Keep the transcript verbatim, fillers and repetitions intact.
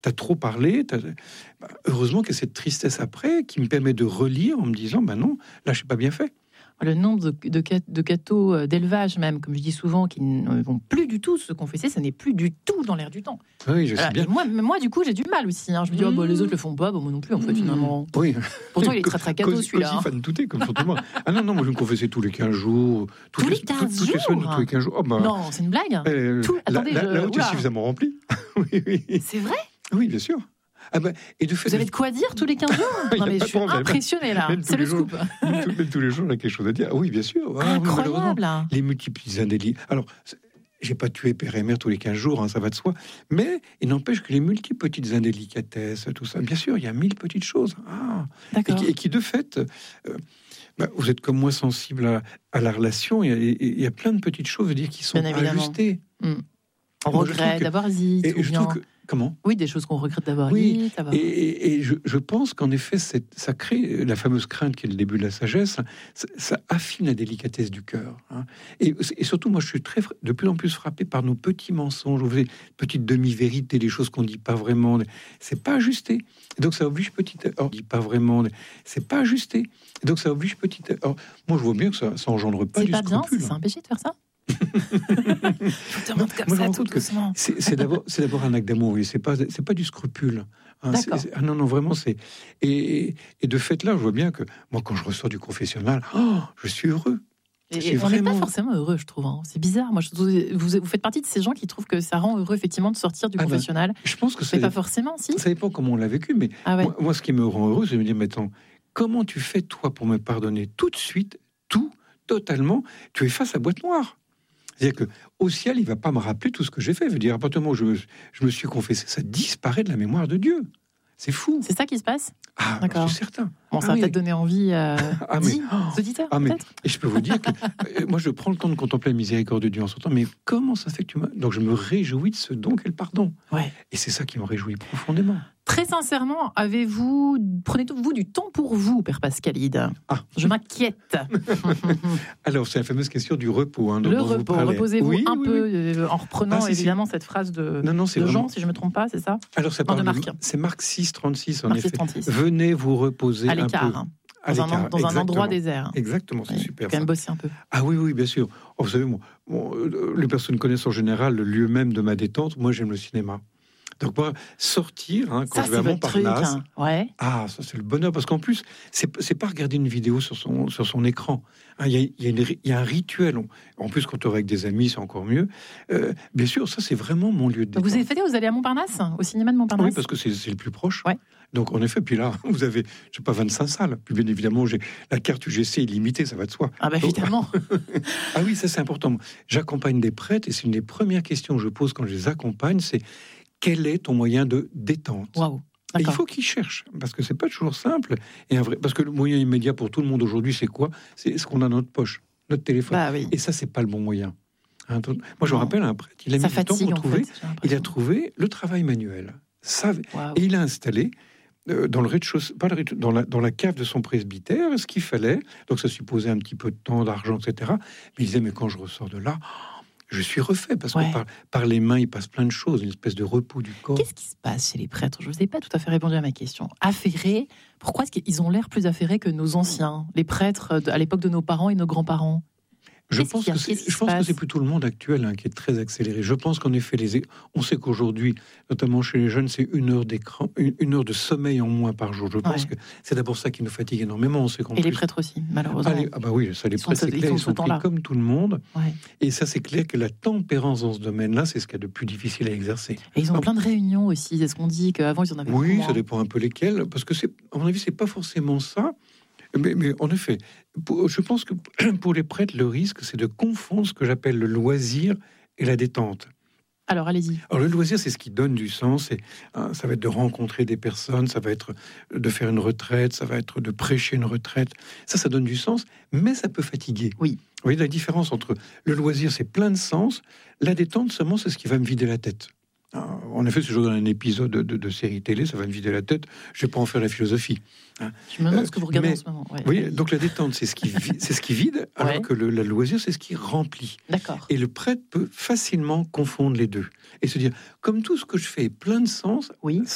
t'as trop parlé. T'as... Bah, heureusement qu'il y a cette tristesse après qui me permet de relire en me disant, bah non, là, je n'ai pas bien fait. Le nombre de, de, de cathos d'élevage, même, comme je dis souvent, qui ne vont plus du tout se confesser, ça n'est plus du tout dans l'air du temps. Oui, je sais voilà. bien. Et moi, moi, du coup, j'ai du mal aussi. Hein. Je me dis, mmh. oh, bah, les autres le font pas, bah, moi non plus, en fait, finalement. Oui. Pourtant, il est très, très catho, celui-là. Aussi fan touté, comme surtout moi. Ah non, non, moi, je me confessais tous les quinze jours. Tous les quinze jours Toutes les semaines, tous les quinze jours. Oh, bah, non, c'est une blague. Euh, tout... Attendez, la, je... la haute est suffisamment remplie. oui, oui. C'est vrai? Oui, bien sûr. Ah bah, et de fait, vous avez de quoi dire tous les quinze jours? Non mais je suis impressionnée là, c'est le scoop. Même, même tous les jours, on a quelque chose à dire. Ah, oui, bien sûr. Ah, incroyable. Oui, les multiples indélits. Alors, j'ai pas tué père et mère tous les quinze jours, hein, ça va de soi. Mais il n'empêche que les multiples petites indélicatesses, tout ça, bien sûr, il y a mille petites choses. Ah, et, qui, et qui, de fait, euh, bah, vous êtes comme moi sensible à, à la relation. Il y, y a plein de petites choses, je veux dire, qui sont ajustées. Mmh. On moi, regrette d'avoir dit. Et, et je trouve que Comment ? Oui, des choses qu'on regrette d'avoir oui, dit. Et, et, et je, je pense qu'en effet, ça crée la fameuse crainte qui est le début de la sagesse. Ça, ça affine la délicatesse du cœur. Hein. Et, et surtout, moi, je suis très, de plus en plus frappé par nos petits mensonges, vous petites demi-vérités, des choses qu'on dit pas vraiment. C'est pas ajusté. Et donc, ça oblige petit. On dit pas vraiment. C'est pas ajusté. Et donc, ça oblige petit. Alors, moi, je vois bien que ça, ça engendre pas du pas scrupule. C'est pas bien. C'est un péché de faire ça. Je te montre comme moi, ça, tout que c'est, c'est d'abord, c'est d'abord un acte d'amour. Oui, c'est pas, c'est pas du scrupule. Hein, c'est, c'est, ah non, non, vraiment, c'est. Et, et de fait, là, je vois bien que moi, quand je ressors du confessionnal, oh, je suis heureux. Et, et on n'est pas forcément heureux, je trouve. Hein. C'est bizarre. Moi, je, vous, vous faites partie de ces gens qui trouvent que ça rend heureux, effectivement, de sortir du ah confessionnal. Ben, je pense que c'est pas forcément. Si. Ça dépend comment on l'a vécu, mais ah ouais. moi, moi, ce qui me rend heureux, c'est de me dire, mais attends, comment tu fais toi pour me pardonner tout de suite, tout, totalement. Tu es face à boîte noire. C'est-à-dire qu'au ciel, il ne va pas me rappeler tout ce que j'ai fait. Je veux dire, à partir du moment où je, je me suis confessé, ça disparaît de la mémoire de Dieu. C'est fou. C'est ça qui se passe ? Ah, d'accord. Je suis certain. Bon, ça ah, va oui. peut-être donner envie euh, ah, mais, aux auditeurs, ah, peut-être. Mais, et je peux vous dire que euh, moi, je prends le temps de contempler la miséricorde de Dieu en ce temps. Mais comment ça fait que tu m'as... Donc, je me réjouis de ce don qu'est le pardon. Ouais. Et c'est ça qui me réjouit profondément. Très sincèrement, avez-vous, prenez-vous du temps pour vous, Père Pascalide ? Ah. Je m'inquiète. Alors, c'est la fameuse question du repos. Hein, dont le dont repos, vous reposez-vous oui, un oui, peu, oui. Euh, en reprenant ah, évidemment si. cette phrase de, non, non, de vraiment... Jean, si je ne me trompe pas, c'est ça ? Alors, ça non, parle de Marc. De... C'est Marc six, trente-six, en Marc effet. six, trente-six. Venez vous reposer à l'écart, un peu. Hein. À dans, l'écart. Un, dans un endroit désert. Exactement, c'est oui, super. Quand même ça. bosser un peu. Ah oui, oui, bien sûr. Oh, vous savez, moi, bon, les personnes connaissent en général le lieu même de ma détente. Moi, j'aime le cinéma. Donc, moi, sortir, hein, quand ça, je vais à Montparnasse, hein. ouais. ah, ça, c'est le bonheur. Parce qu'en plus, c'est, c'est pas regarder une vidéo sur son, sur son écran. Il hein, y, y, y, y a un rituel. En plus, quand on est avec des amis, c'est encore mieux. Euh, bien sûr, ça, c'est vraiment mon lieu de détente. Vous avez fait, vous allez à Montparnasse, au cinéma de Montparnasse ? Oui, parce que c'est, c'est le plus proche. Ouais. Donc, en effet, puis là, vous avez, je sais pas, vingt-cinq salles. Puis, bien évidemment, j'ai la carte U G C est limitée, ça va de soi. Ah, bah, évidemment. Ah oui, ça, c'est important. J'accompagne des prêtres et c'est une des premières questions que je pose quand je les accompagne, c'est quel est ton moyen de détente ? Waouh. Et il faut qu'ils cherchent, parce que c'est pas toujours simple. Et un vrai, parce que le moyen immédiat pour tout le monde aujourd'hui, c'est quoi ? C'est ce qu'on a dans notre poche, notre téléphone. Bah, oui. Et ça, c'est pas le bon moyen. Hein, moi, je me rappelle un prêtre, il a ça mis fatigue, du temps pour trouver. Fait, il a trouvé le travail manuel. Ça, wow. Et il a installé euh, dans le rez-de-chaussée, pas le rez-de-chaussée, dans la, dans la cave de son presbytère, ce qu'il fallait. Donc ça supposait un petit peu de temps, d'argent, et cetera. Mais il disait, mais quand je ressors de là, je suis refait, parce ouais. que par, par les mains, il passe plein de choses, une espèce de repos du corps. Qu'est-ce qui se passe chez les prêtres ? Je ne vous ai pas tout à fait répondu à ma question. Affairés, pourquoi est-ce qu'ils ont l'air plus affairés que nos anciens, les prêtres à l'époque de nos parents et nos grands-parents ? Je pense, que c'est, je pense que c'est plutôt le monde actuel hein, qui est très accéléré. Je pense qu'en effet, les, on sait qu'aujourd'hui, notamment chez les jeunes, c'est une heure d'écran, une, une heure de sommeil en moins par jour. Je pense ouais. que c'est d'abord ça qui nous fatigue énormément. On sait qu'en Et plus, les prêtres aussi, malheureusement. Ah, les, ah bah oui, ça, les ils prêtres, sont, c'est clair, ils, ils sont pris là. comme tout le monde. Ouais. Et ça, c'est clair que la tempérance dans ce domaine-là, c'est ce qu'il y a de plus difficile à exercer. Et ils ont ah, plein de réunions aussi. Est-ce qu'on dit qu'avant, ils en avaient Oui, moins. Ça dépend un peu lesquelles. Parce que, c'est, à mon avis, c'est pas forcément ça. Mais, mais en effet, pour, je pense que pour les prêtres, le risque, c'est de confondre ce que j'appelle le loisir et la détente. Alors, allez-y. Alors, le loisir, c'est ce qui donne du sens. Et, hein, ça va être de rencontrer des personnes, ça va être de faire une retraite, ça va être de prêcher une retraite. Ça, ça donne du sens, mais ça peut fatiguer. Oui. Vous voyez la différence entre le loisir, c'est plein de sens. La détente, seulement, c'est ce qui va me vider la tête. En effet, si je regarde un épisode de, de, de série télé, ça va me vider la tête. Je vais pas en faire la philosophie. Hein. Je me demande euh, ce que vous regardez mais, en ce moment. Ouais. Oui, donc la détente, c'est ce qui, c'est ce qui vide, alors ouais. que le, le loisir, c'est ce qui remplit. D'accord. Et le prêtre peut facilement confondre les deux et se dire, comme tout ce que je fais est plein de sens, oui.